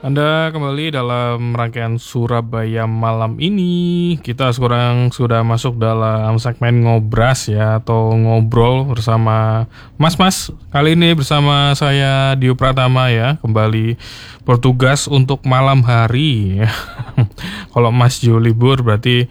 Anda kembali dalam rangkaian Surabaya malam ini. Kita sekarang sudah masuk dalam segmen ngobras ya, atau ngobrol bersama Mas-mas. Kali ini bersama saya Dio Pratama ya, kembali bertugas untuk malam hari. Kalau Mas Jo libur berarti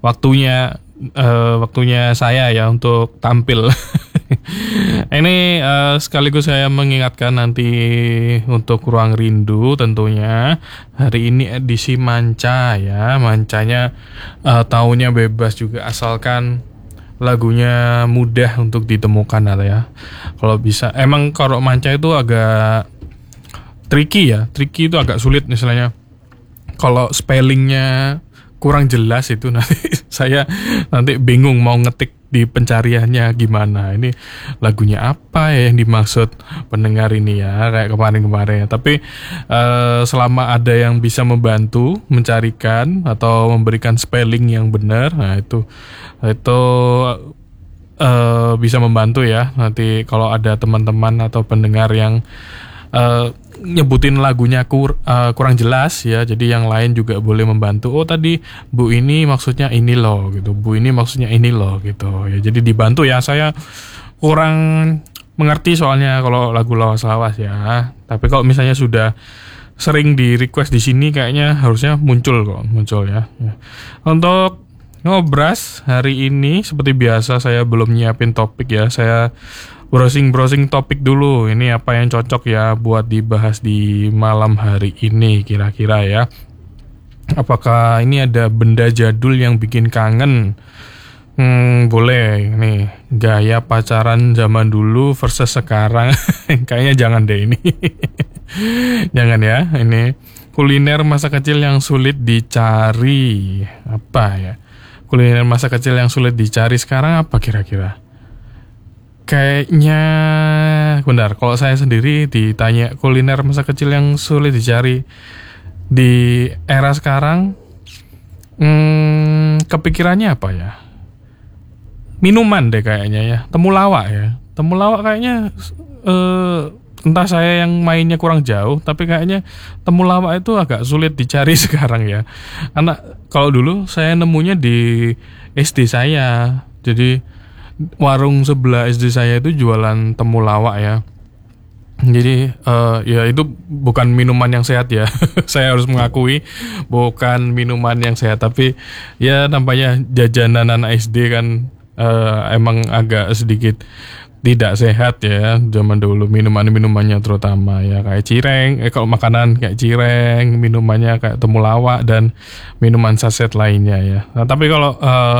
waktunya saya ya untuk tampil. Ini sekaligus saya mengingatkan nanti untuk Ruang Rindu tentunya hari ini edisi manca ya. Mancanya tahunnya bebas juga asalkan lagunya mudah untuk ditemukan ya. Kalau bisa, emang kalau manca itu agak tricky ya. Tricky itu agak sulit misalnya. Kalau spellingnya kurang jelas itu nanti saya bingung mau ngetik di pencariannya gimana. Ini lagunya apa ya yang dimaksud pendengar ini ya, kayak kemarin-kemarin ya. Tapi selama ada yang bisa membantu mencarikan atau memberikan spelling yang benar, nah itu bisa membantu ya. Nanti kalau ada teman-teman atau pendengar yang nyebutin lagunya kurang jelas ya, jadi yang lain juga boleh membantu. Oh tadi Bu ini maksudnya ini loh gitu, Bu ini maksudnya ini loh gitu ya, jadi dibantu ya. Saya kurang mengerti soalnya kalau lagu lawas-lawas ya, tapi kalau misalnya sudah sering di request di sini kayaknya harusnya muncul ya. Untuk ngobras hari ini seperti biasa saya belum nyiapin topik ya, saya browsing topik dulu. Ini apa yang cocok ya buat dibahas di malam hari ini kira-kira ya. Apakah ini ada benda jadul yang bikin kangen? Boleh nih, gaya pacaran zaman dulu versus sekarang. Kayaknya jangan deh ini. Jangan ya, ini kuliner masa kecil yang sulit dicari. Apa ya? Kuliner masa kecil yang sulit dicari sekarang apa kira-kira? Kayaknya benar, kalau saya sendiri ditanya kuliner masa kecil yang sulit dicari di era sekarang, kepikirannya apa ya? Minuman deh kayaknya ya, temulawak ya. Temulawak kayaknya entah saya yang mainnya kurang jauh, tapi kayaknya temulawak itu agak sulit dicari sekarang ya. Karena kalau dulu saya nemunya di SD saya, jadi warung sebelah SD saya itu jualan temulawak ya. Jadi ya itu bukan minuman yang sehat ya. Saya harus mengakui bukan minuman yang sehat, tapi ya nampaknya jajanan anak SD kan emang agak sedikit tidak sehat ya zaman dulu, minumannya terutama ya, kayak cireng, kalau makanan kayak cireng, minumannya kayak temulawak dan minuman saset lainnya ya. Nah, tapi kalau